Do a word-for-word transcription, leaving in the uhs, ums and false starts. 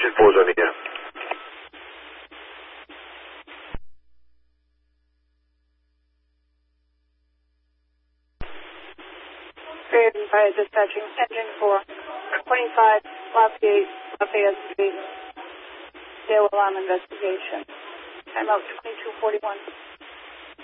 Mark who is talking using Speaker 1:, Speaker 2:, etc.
Speaker 1: Engine four is on the air.
Speaker 2: Fairhaven Fire Dispatching, Engine four, twenty-five, Lafayette, Lafayette Street, tail alarm investigation. Time out twenty-two forty-one.